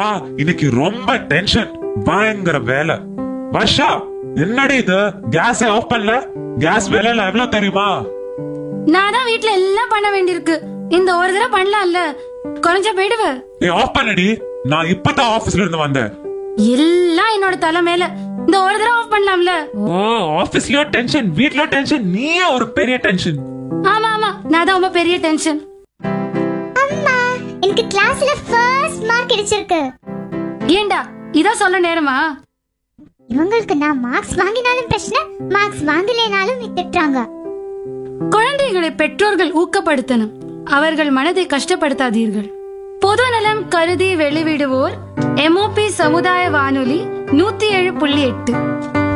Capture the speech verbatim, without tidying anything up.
இன்னைக்கு ரொம்ப டென்ஷன், பயங்கர வேலை. வர்ஷா, என்னடி இது கேஸ் ஆஃப் பண்ணல? கேஸ் வேலை எவ்வளவு தெரியுமா? நான் தான் வீட்ல எல்லாம் பண்ண வேண்டியிருக்கு. இந்த ஒரு தடவை பண்ணலாம்ல, குறைஞ்ச போயிடுவ. ஏ ஆஃப் பண்ணடி, நான் இப்பதான் ஆபீஸ்ல இருந்து வந்தேன். எல்லாம் என்னோட தலை மேல. இந்த ஒரு தடவை ஆஃப் பண்ணலாம்ல. ஓ, ஆபீஸ்லயோ டென்ஷன், வீட்லயோ டென்ஷன், நீயே ஒரு பெரிய டென்ஷன். ஆமா ஆமா, நான் தான் ரொம்ப பெரிய டென்ஷன். அம்மா, எனக்கு கிளாஸ்ல ஃபர்ஸ்ட் மார்க் கிடைச்சிருக்கு. ஏண்டா இத சொல்ல நேரமா? இவங்களுக்கு நான் மார்க்ஸ் வாங்கினாலும் பிரச்சனை, மார்க்ஸ் வாங்கலைனாலும் திட்டுறாங்க. குழந்தைகளை பெற்றோர்கள் ஊக்கப்படுத்தணும், அவர்கள் மனதை கஷ்டப்படுத்தாதீர்கள். பொது நலம் கருதி வெளிவிடுவோர் எம்ஓபி சமுதாய வானொலி நூத்தி ஏழு புள்ளி எட்டு.